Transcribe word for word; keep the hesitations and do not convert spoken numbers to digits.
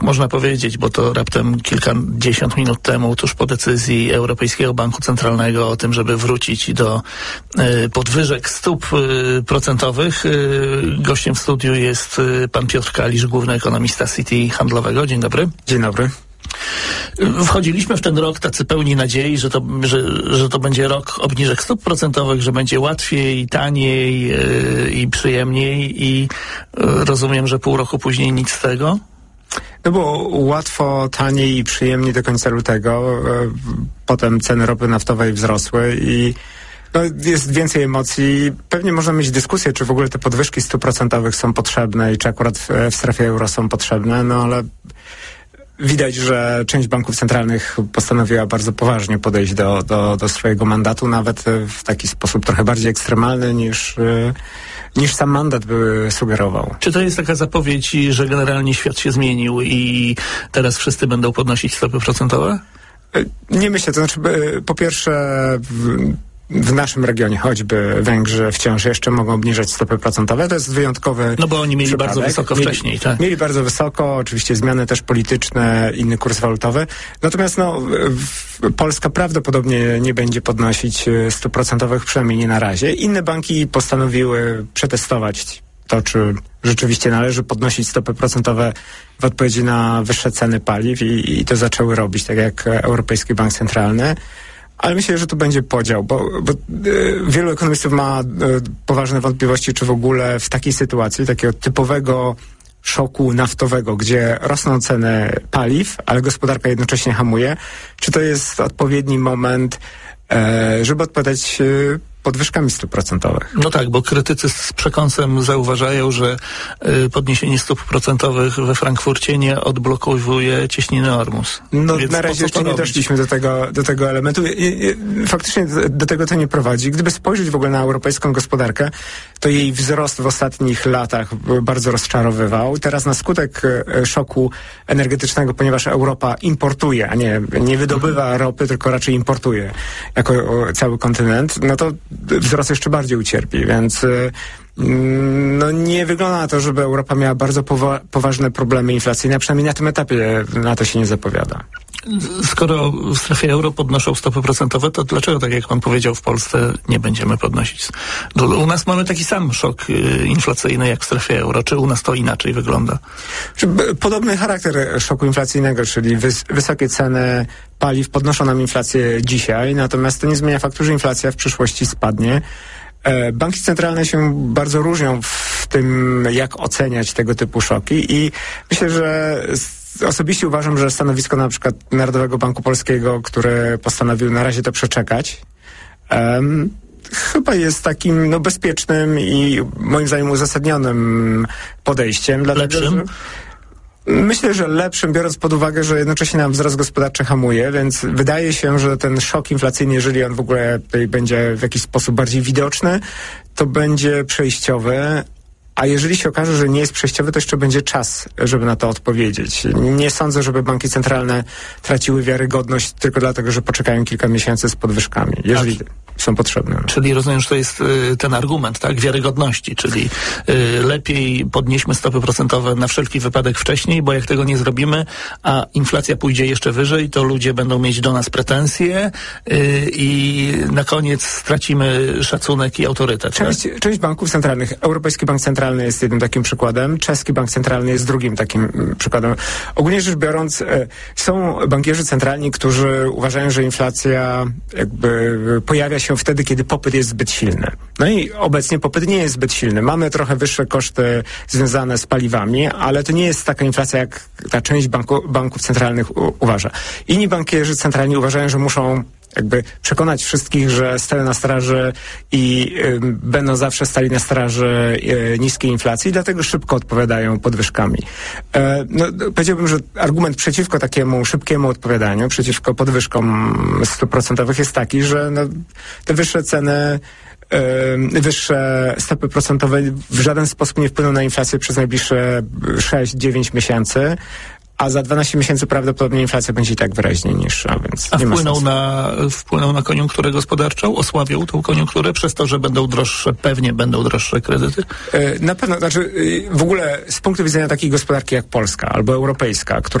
można powiedzieć, bo to raptem kilkadziesiąt minut temu, tuż po decyzji Europejskiego Banku Centralnego o tym, żeby wrócić do y, podwyżek stóp y, procentowych. Y, gościem w studiu jest y, pan Piotr Kalisz, główny ekonomista Citi Handlowego. Dzień dobry. Dzień dobry. Wchodziliśmy w ten rok tacy pełni nadziei, że to, że, że to będzie rok obniżek stóp procentowych, że będzie łatwiej, taniej yy, i przyjemniej i yy, rozumiem, że pół roku później nic z tego. No bo łatwo, taniej i przyjemnie do końca lutego. Potem ceny ropy naftowej wzrosły i no, jest więcej emocji. Pewnie można mieć dyskusję, czy w ogóle te podwyżki stóp procentowych są potrzebne i czy akurat w, w strefie euro są potrzebne, no ale widać, że część banków centralnych postanowiła bardzo poważnie podejść do, do, do swojego mandatu, nawet w taki sposób trochę bardziej ekstremalny niż, niż sam mandat by sugerował. Czy to jest taka zapowiedź, że generalnie świat się zmienił i teraz wszyscy będą podnosić stopy procentowe? Nie myślę, to znaczy po pierwsze w, w naszym regionie choćby Węgrzy wciąż jeszcze mogą obniżać stopy procentowe. To jest wyjątkowy No bo oni mieli przypadek. bardzo wysoko mieli, wcześniej, tak? Mieli bardzo wysoko, oczywiście zmiany też polityczne, inny kurs walutowy. Natomiast no, w, Polska prawdopodobnie nie będzie podnosić stóp procentowych, przynajmniej nie na razie. Inne banki postanowiły przetestować to, czy rzeczywiście należy podnosić stopy procentowe w odpowiedzi na wyższe ceny paliw i, i to zaczęły robić, tak jak Europejski Bank Centralny. Ale myślę, że tu będzie podział, bo, bo y, wielu ekonomistów ma y, poważne wątpliwości, czy w ogóle w takiej sytuacji, takiego typowego szoku naftowego, gdzie rosną ceny paliw, ale gospodarka jednocześnie hamuje, czy to jest odpowiedni moment, y, żeby odpowiadać y, podwyżkami stóp procentowych. No tak, bo krytycy z przekąsem zauważają, że y, podniesienie stóp procentowych we Frankfurcie nie odblokowuje cieśniny Ormus. No Więc na razie jeszcze nie robić? doszliśmy do tego, do tego elementu. I, i, faktycznie do, do tego to nie prowadzi. Gdyby spojrzeć w ogóle na europejską gospodarkę, to jej wzrost w ostatnich latach bardzo rozczarowywał. Teraz na skutek e, szoku energetycznego, ponieważ Europa importuje, a nie, nie wydobywa mhm. ropy, tylko raczej importuje jako o, cały kontynent, no to wzrost jeszcze bardziej ucierpi, więc no nie wygląda na to, żeby Europa miała bardzo powa- poważne problemy inflacyjne, przynajmniej na tym etapie na to się nie zapowiada. Skoro w strefie euro podnoszą stopy procentowe, to dlaczego, tak jak pan powiedział, w Polsce nie będziemy podnosić? U nas mamy taki sam szok inflacyjny jak w strefie euro. Czy u nas to inaczej wygląda? Podobny charakter szoku inflacyjnego, czyli wys- wysokie ceny paliw podnoszą nam inflację dzisiaj, natomiast to nie zmienia faktu, że inflacja w przyszłości spadnie. Banki centralne się bardzo różnią w tym, jak oceniać tego typu szoki i myślę, że osobiście uważam, że stanowisko na przykład Narodowego Banku Polskiego, które postanowił na razie to przeczekać, um, chyba jest takim no, bezpiecznym i moim zdaniem uzasadnionym podejściem. Lepszym? Dlatego, myślę, że lepszym, biorąc pod uwagę, że jednocześnie nam wzrost gospodarczy hamuje, więc wydaje się, że ten szok inflacyjny, jeżeli on w ogóle będzie w jakiś sposób bardziej widoczny, to będzie przejściowy. A jeżeli się okaże, że nie jest przejściowy, to jeszcze będzie czas, żeby na to odpowiedzieć. Nie sądzę, żeby banki centralne traciły wiarygodność tylko dlatego, że poczekają kilka miesięcy z podwyżkami, jeżeli tak są potrzebne. Czyli rozumiem, że to jest y, ten argument, tak, wiarygodności, czyli y, lepiej podnieśmy stopy procentowe na wszelki wypadek wcześniej, bo jak tego nie zrobimy, a inflacja pójdzie jeszcze wyżej, to ludzie będą mieć do nas pretensje y, i na koniec stracimy szacunek i autorytet. Część, tak? część banków centralnych, Europejski Bank Centralny jest jednym takim przykładem, Czeski Bank Centralny jest drugim takim m, przykładem. Ogólnie rzecz biorąc, e, są bankierzy centralni, którzy uważają, że inflacja jakby pojawia się wtedy, kiedy popyt jest zbyt silny. No i obecnie popyt nie jest zbyt silny. Mamy trochę wyższe koszty związane z paliwami, ale to nie jest taka inflacja, jak ta część banku, banków centralnych u, uważa. Inni bankierzy centralni uważają, że muszą jakby przekonać wszystkich, że stoją na straży i y, będą zawsze stali na straży y, niskiej inflacji, dlatego szybko odpowiadają podwyżkami. E, no, powiedziałbym, że argument przeciwko takiemu szybkiemu odpowiadaniu, przeciwko podwyżkom stóp procentowych jest taki, że no, te wyższe ceny Yy, wyższe stopy procentowe w żaden sposób nie wpłyną na inflację przez najbliższe sześć dziewięć miesięcy, a za dwanaście miesięcy prawdopodobnie inflacja będzie i tak wyraźnie niższa, więc A nie ma wpłynął sensu. na, wpłynął na koniunkturę gospodarczą? Osłabił tą koniunkturę przez to, że będą droższe, pewnie będą droższe kredyty? Na pewno, znaczy w ogóle z punktu widzenia takiej gospodarki jak Polska albo europejska, która